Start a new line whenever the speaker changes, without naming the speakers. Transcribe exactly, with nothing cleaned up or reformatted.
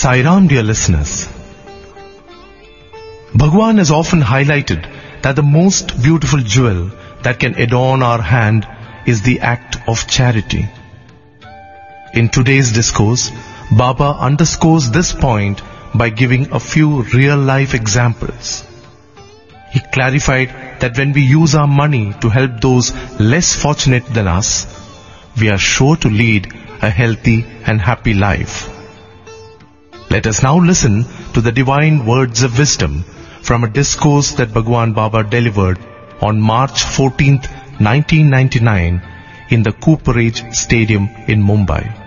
Sai Ram, dear listeners. Bhagwan has often highlighted that the most beautiful jewel that can adorn our hand is the act of charity. In today's discourse, Baba underscores this point by giving a few real-life examples. He clarified that when we use our money to help those less fortunate than us, we are sure to lead a healthy and happy life. Let us now listen to the divine words of wisdom from a discourse that Bhagwan Baba delivered on March fourteenth, nineteen ninety-nine in the Cooperage Stadium in Mumbai.